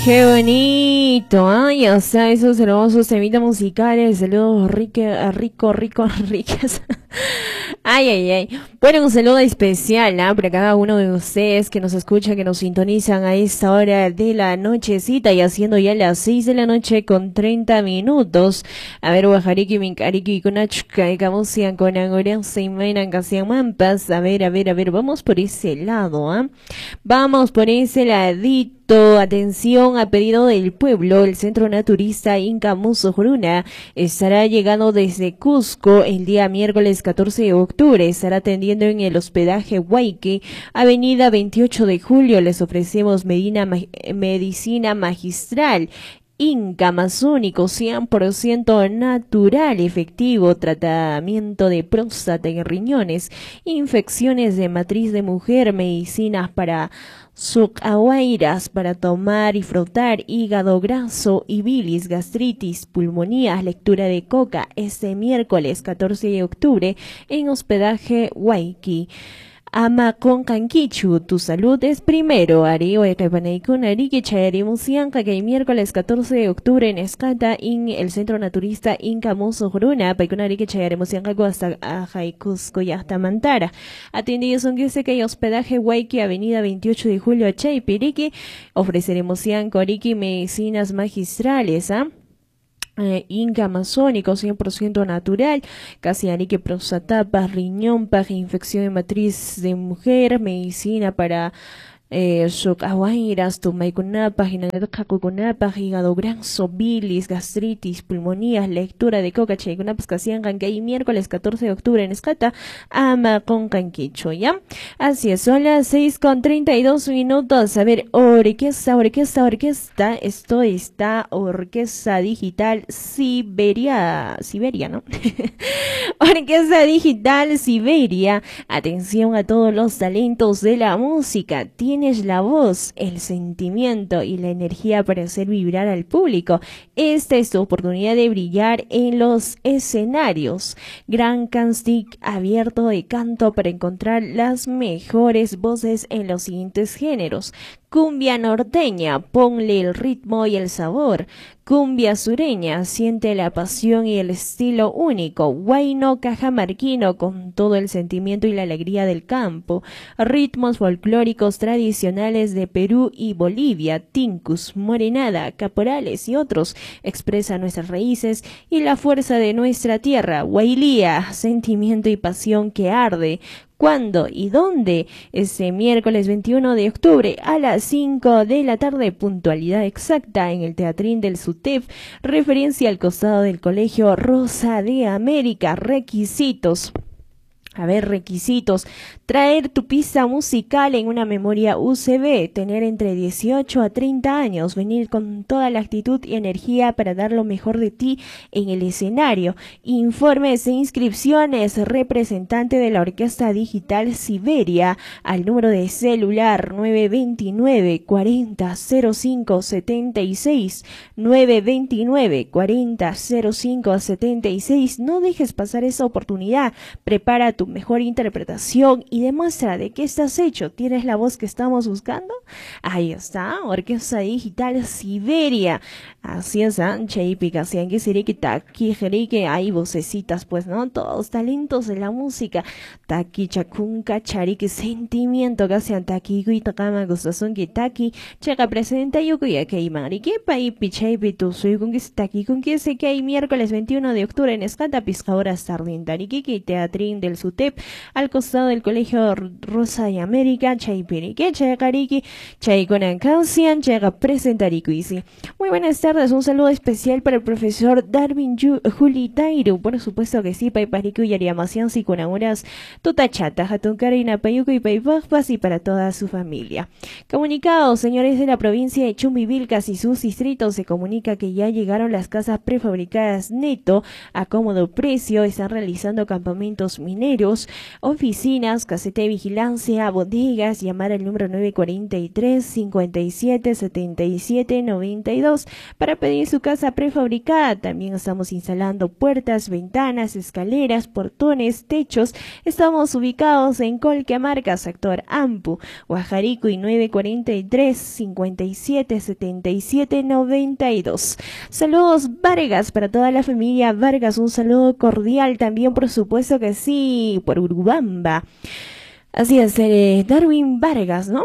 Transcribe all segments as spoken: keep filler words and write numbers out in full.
Qué bonito, ay, o sea, esos hermosos temitas musicales, saludos rico, rico, rico, ricas. Ay, ay, ay. Bueno, un saludo especial, ¿ah? Para cada uno de ustedes que nos escuchan, que nos sintonizan a esta hora de la nochecita y haciendo ya las seis de la noche con treinta minutos. A ver, Guajariki, Minkariki, Conachka, y Camusian, con Angorense y Mainan, Casian Mampas. A ver, a ver, a ver, vamos por ese lado, ¿ah? Vamos por ese ladito. Atención, a pedido del pueblo, el Centro Naturista Inca Muso Juruna estará llegando desde Cusco el día miércoles catorce de octubre. Estará atendiendo en el hospedaje Huayque, avenida veintiocho de julio. Les ofrecemos medina, medicina magistral Inca amazónico cien por ciento natural, efectivo, tratamiento de próstata y riñones, infecciones de matriz de mujer, medicinas para sucahuairas para tomar y frotar, hígado graso y bilis, gastritis, pulmonías, lectura de coca, este miércoles catorce de octubre en hospedaje Huayqui. Ama con Canquichu, tu salud es primero. Ario Ekapaneikun Ariki Chayarimusianca, que el miércoles catorce de octubre en Escata, en el Centro Naturista Inca Muso Juruna, Paikunariki Chayarimusianca, hasta Ajaicusco y hasta Mantara. Atendidos son que se que hay hospedaje Huayqui, avenida veintiocho de julio, Chaypiriki. Ofreceremos Cianco Ariki medicinas magistrales, ¿ah? ¿eh? Eh, Inca amazónico cien por ciento natural, casi arique prostata, riñón, paja, infección de matriz de mujer, medicina para eh, socahuairas, tumaikunapa, hinanakakukunapa, hígado graso, bilis, gastritis, pulmonías, lectura de coca, chaikunapas, casiangan, que hay miércoles catorce de octubre en Escata, ama con canquicho, ¿ya? Así es, son las seis con treinta y dos minutos. A ver, orquesta, orquesta, orquesta, esto está Orquesta Digital Siberia, Siberia, ¿no? Orquesta Digital Siberia, atención a todos los talentos de la música, tiene Tienes la voz, el sentimiento y la energía para hacer vibrar al público. Esta es tu oportunidad de brillar en los escenarios. Gran casting abierto de canto para encontrar las mejores voces en los siguientes géneros. Cumbia norteña, ponle el ritmo y el sabor. Cumbia sureña, siente la pasión y el estilo único. Huayno cajamarquino, con todo el sentimiento y la alegría del campo. Ritmos folclóricos tradicionales de Perú y Bolivia. Tincus, morenada, caporales y otros expresan nuestras raíces y la fuerza de nuestra tierra. Huaylía, sentimiento y pasión que arde. ¿Cuándo y dónde? Este miércoles veintiuno de octubre a las cinco de la tarde, puntualidad exacta en el Teatrín del SUTEP, referencia al costado del Colegio Rosa de América. Requisitos. A ver, requisitos. Traer tu pista musical en una memoria U S B, tener entre dieciocho a treinta años, venir con toda la actitud y energía para dar lo mejor de ti en el escenario. Informes e inscripciones, representante de la Orquesta Digital Siberia, al número de celular nueve dos nueve, cuarenta, cero cinco, setenta y seis, nueve dos nueve, cuarenta, cero cinco, setenta y seis. No dejes pasar esa oportunidad, prepara tu mejor interpretación y demuestra de qué estás hecho. ¿Tienes la voz que estamos buscando? Ahí está, Orquesta Digital Siberia. Así es, Chaipica, si que sería que taqui, que hay vocecitas, pues, ¿no? Todos talentos de la música. Taqui, chacunca, charique, sentimiento, casi antaqui, guitacama, gustazón, que taqui, chaca presenta, yo que que imari, que pa y pichaipi, tu soy con que se taqui, con que se que hay miércoles veintiuno de octubre en Escata, Piscadoras Tardintarique, que Teatrín del SUTEP, al costado del Colegio Rosa de América, Chaipirique, Chacariki, Chaikonan Caucian, Chaga Presentaricuisi. Muy buenas tardes, un saludo especial para el profesor Darwin Juli Tairu, por supuesto que sí, Paipariku y Ariamacian, Sikunamuras, Tutachata, Hatunkarina, Payuco y Paipagpas y para toda su familia. Comunicados, señores de la provincia de Chumbivilcas y sus distritos, se comunica que ya llegaron las casas prefabricadas Neto a cómodo precio, están realizando campamentos mineros tableros, oficinas, caseta de vigilancia, bodegas, llamar al número nueve cuarenta y tres, cincuenta y siete, setenta y siete, noventa y dos para pedir su casa prefabricada. También estamos instalando puertas, ventanas, escaleras, portones, techos. Estamos ubicados en Colquemarca, sector Ampu, Guajarico y nueve cuarenta y tres, cincuenta y siete, setenta y siete, noventa y dos. Saludos Vargas para toda la familia Vargas, un saludo cordial también, por supuesto que sí, por Urubamba. Así es, eh, Darwin Vargas, ¿no?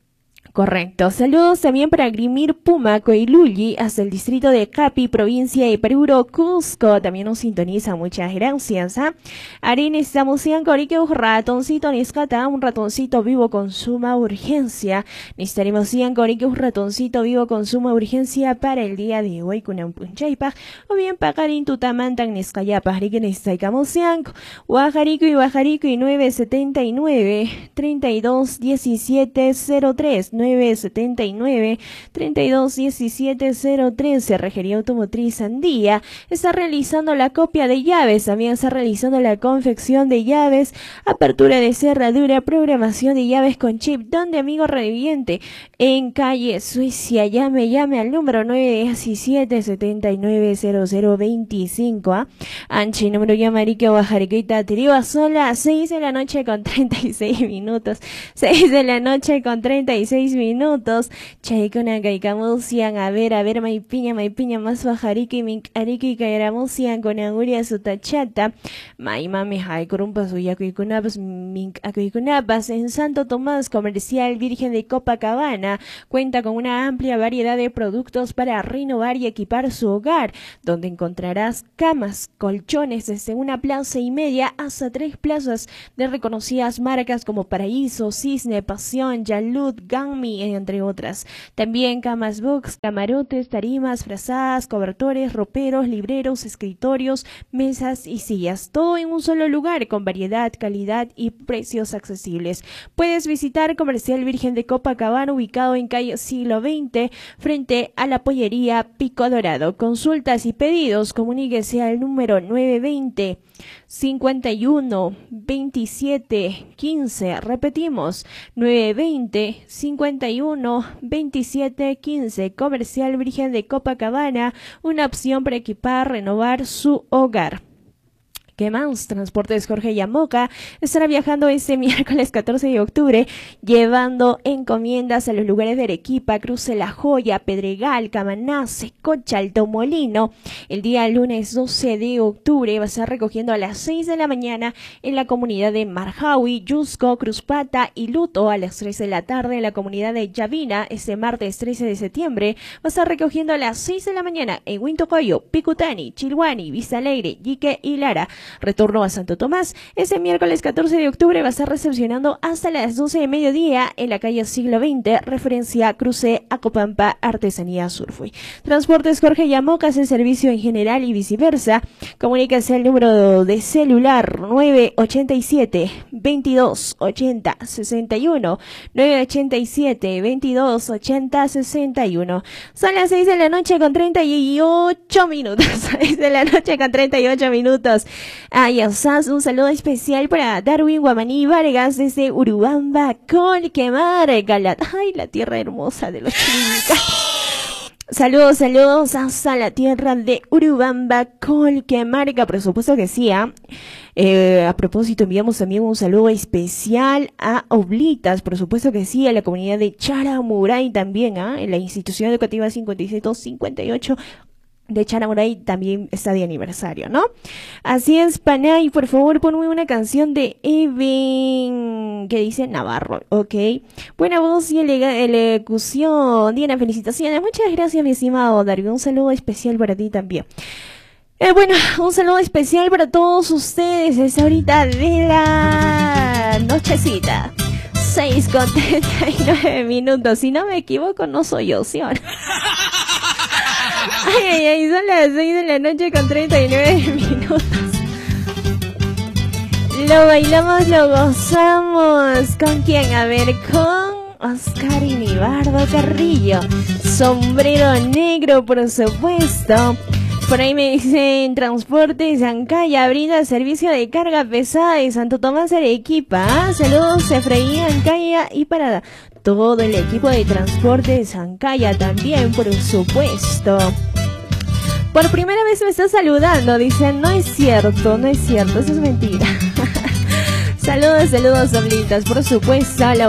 Correcto. Saludos también para Grimir Puma, Coilulli, hasta el distrito de Capi, provincia de Peruro, Cusco. También nos sintoniza, muchas gracias. ¿eh? Arin, estamos en Corique, un ratoncito Niscata, un ratoncito vivo con suma urgencia. Necesitaremos en Corique, un ratoncito vivo con suma urgencia para el día de hoy, con un punchaipa, o bien Pacarin Tutamantan Niscayapa, Rique Nistaicamos Yanco, Guajarico y Guajarico y nueve setenta y nueve, treinta y dos, diecisiete, cero tres. nueve setenta y nueve, treinta y dos, diecisiete, cero trece. Regería Automotriz Andía está realizando la copia de llaves, también está realizando la confección de llaves, apertura de cerradura, programación de llaves con chip. Donde, amigo reviviente? En calle Suecia. Llame, llame al número nueve diecisiete, setenta y nueve, cero cero veinticinco. ¿ah? Anchi, número Yamarique, Guajariquita, Tiriba, sola, seis de la noche con treinta y seis minutos. seis de la noche con treinta y seis minutos. Chaikona Kaikamusian, a ver, a ver, Maipiña, Maipiña, más Bajariki, Mink Ariki, Kairamusian, con Anguria, su tachata, Maimami, Haikurumpa, Suyakuikunapas, Mink Akuikunapas, en Santo Tomás, Comercial Virgen de Copacabana, cuenta con una amplia variedad de productos para renovar y equipar su hogar, donde encontrarás camas, colchones, desde una plaza y media hasta tres plazas de reconocidas marcas como Paraíso, Cisne, Pasión, Yalud, Ganmi, entre otras. También camas box, camarotes, tarimas, frazadas, cobertores, roperos, libreros, escritorios, mesas y sillas. Todo en un solo lugar, con variedad, calidad y precios accesibles. Puedes visitar Comercial Virgen de Copacabana, ubicado en calle Siglo veinte, frente a la pollería Pico Dorado. Consultas y pedidos, comuníquese al número nueve veinte, cincuenta y uno, veintisiete, quince. Repetimos, nueve veinte, cincuenta y uno, veintisiete, quince. Comercial Virgen de Copacabana, una opción para equipar, renovar su hogar. ¿Qué más? Transportes Jorge Yamoca estará viajando este miércoles catorce de octubre, llevando encomiendas a los lugares de Arequipa, Cruce La Joya, Pedregal, Camaná, Secocha, Alto Molino. El día lunes doce de octubre va a estar recogiendo a las seis de la mañana en la comunidad de Marjawi, Yusco, Cruzpata y Luto. A las tres de la tarde en la comunidad de Yavina. Este martes trece de septiembre va a estar recogiendo a las seis de la mañana en Huintocoyo, Picutani, Chilhuani, Vista Alegre, Yique y Lara. Retorno a Santo Tomás. Este miércoles catorce de octubre va a estar recepcionando hasta las doce de mediodía en la calle Siglo veinte, referencia Cruce Acopampa, Artesanía Surfui. Transportes Jorge Yamoca hace servicio en general y viceversa. Comuníquese al número de celular nueve ochenta y siete, veintidós, ochenta, sesenta y uno, nueve ochenta y siete, veintidós, ochenta, sesenta y uno. Son las seis de la noche con treinta y ocho minutos. seis de la noche con treinta y ocho minutos. Ay, osas, un saludo especial para Darwin Guamaní Vargas desde Urubamba, Colquemarca, la, ay, la tierra hermosa de los chilicanos. Saludos, saludos hasta la tierra de Urubamba, Colquemarca, por supuesto que sí, ¿eh? Eh, a propósito, enviamos también un saludo especial a Oblitas, por supuesto que sí, a la comunidad de Charamuray también, ¿eh? En la institución educativa cincuenta y siete cincuenta y ocho de Charamuray también está de aniversario, ¿no? Así es, Panay, por favor, ponme una canción de Even, que dice Navarro, ok. Buena voz y ejecución, Diana, felicitaciones. Muchas gracias, mi estimado Darío. Un saludo especial para ti también. Eh, bueno, un saludo especial para todos ustedes desde ahorita de la nochecita. seis con treinta y nueve minutos. Si no me equivoco, no soy yo, ¿sí o no? Ay, ay, ay, son las seis de la noche con treinta y nueve minutos. Lo bailamos, lo gozamos. ¿Con quién? A ver, con Oscar Inibardo Carrillo. Sombrero negro, por supuesto. Por ahí me dicen Transportes Ancaya brinda servicio de carga pesada de Santo Tomás Arequipa. Saludos Efraín Ancaya y para todo el equipo de Transportes Ancaya también, por supuesto. Por primera vez me está saludando, dicen, no es cierto, no es cierto, eso es mentira. Saludos, saludos, Sablitas, por supuesto, a la